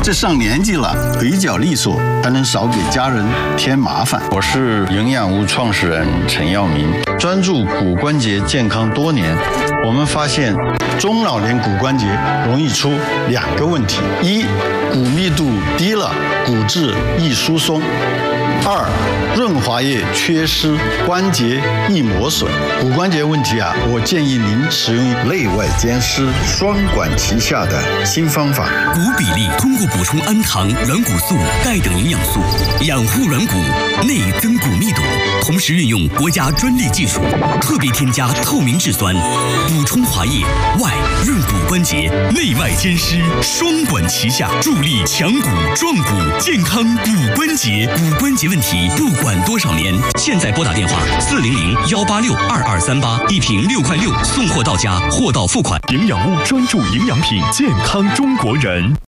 这上年纪了，腿脚利索，还能少给家人添麻烦。 我是营养屋创始人陈耀明，专注骨关节健康多年。我们发现， 中老年骨关节容易出2个问题：一，骨密度低了，骨质易疏松；二，润滑液缺失，关节易磨损。骨关节问题我建议您使用内外兼施、双管齐下的新方法。 骨比例通过补充氨糖、软骨素、钙等营养素，养护软骨，内增骨密度，同时运用国家专利技术，特别添加透明质酸，补充滑液，外润骨关节，内外兼施，双管齐下，助力强骨壮骨，健康骨关节。骨关节问题不管多少年，现在拨打电话400-186-2238，一瓶6块6，送货到家，货到付款。 营养屋专注营养品，健康中国人。